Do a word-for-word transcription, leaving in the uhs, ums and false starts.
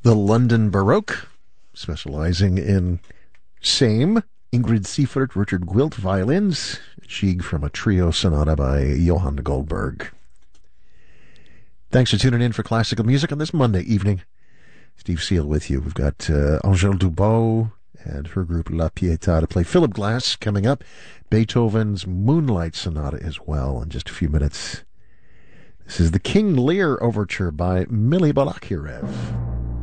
The London Baroque, specializing in same. Ingrid Seifert, Richard Gwilt, violins. Gigue from a trio sonata by Johann Goldberg. Thanks for tuning in for classical music on this Monday evening. Steve Seal with you. We've got uh, Angèle Dubois and her group La Pietà to play. Philip Glass coming up. Beethoven's Moonlight Sonata as well in just a few minutes. This is the King Lear Overture by Mily Balakirev.